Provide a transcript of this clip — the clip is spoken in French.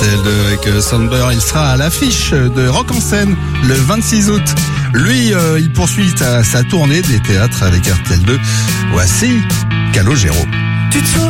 RTL2 avec Sander. Il sera à l'affiche de Rock en scène le 26 août. Lui, il poursuit sa tournée des théâtres avec RTL2. Voici Calogero. Tu te souviens